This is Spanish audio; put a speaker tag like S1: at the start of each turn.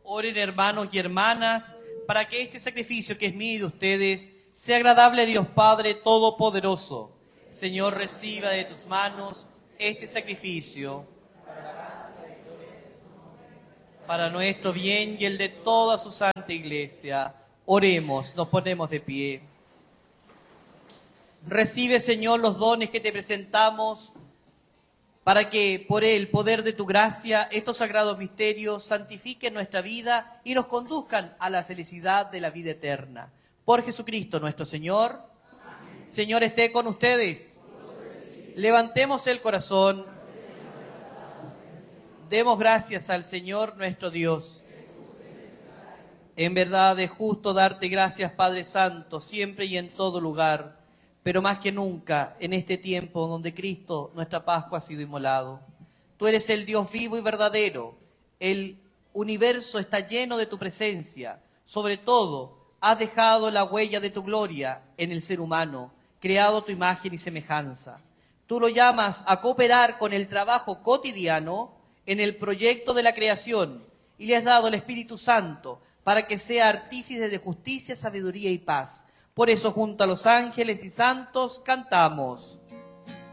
S1: Oren, hermanos y hermanas, para que este sacrificio que es mío y de ustedes sea agradable a Dios Padre Todopoderoso. Señor, reciba de tus manos este sacrificio para nuestro bien y el de toda su santa Iglesia. Oremos, nos ponemos de pie. Recibe, Señor, los dones que te presentamos, para que por el poder de tu gracia estos sagrados misterios santifiquen nuestra vida y nos conduzcan a la felicidad de la vida eterna. Por Jesucristo nuestro Señor. Amén. Señor, esté con ustedes. Levantemos el corazón. Demos gracias al Señor nuestro Dios. En verdad es justo darte gracias, Padre Santo, siempre y en todo lugar, pero más que nunca en este tiempo donde Cristo, nuestra Pascua, ha sido inmolado. Tú eres el Dios vivo y verdadero. El universo está lleno de tu presencia. Sobre todo, has dejado la huella de tu gloria en el ser humano, creado a tu imagen y semejanza. Tú lo llamas a cooperar con el trabajo cotidiano en el proyecto de la creación y le has dado el Espíritu Santo para que sea artífice de justicia, sabiduría y paz. Por eso, junto a los ángeles y santos, cantamos.